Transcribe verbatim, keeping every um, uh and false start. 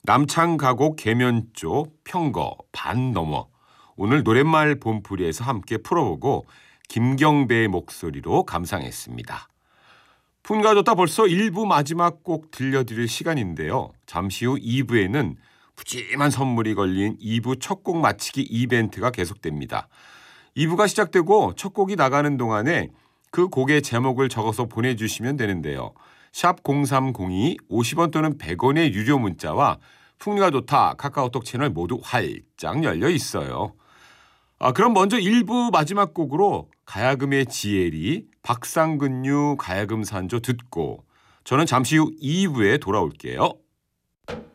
남창 가곡 계면조 평거 반 넘어 오늘 노랫말 봄풀이에서 함께 풀어보고 김경배의 목소리로 감상했습니다. 풍가 좋다 벌써 일 부 마지막 곡 들려드릴 시간인데요. 잠시 후 이 부에는 푸짐한 선물이 걸린 이 부 첫 곡 맞히기 이벤트가 계속됩니다. 이 부가 시작되고 첫 곡이 나가는 동안에 그 곡의 제목을 적어서 보내주시면 되는데요. 샵 공삼공이 오십 원 또는 백 원의 유료 문자와 풍류가 좋다 카카오톡 채널 모두 활짝 열려 있어요. 아, 그럼 먼저 일 부 마지막 곡으로 가야금의 지엘이 박상근유 가야금 산조 듣고 저는 잠시 후 이 부에 돌아올게요.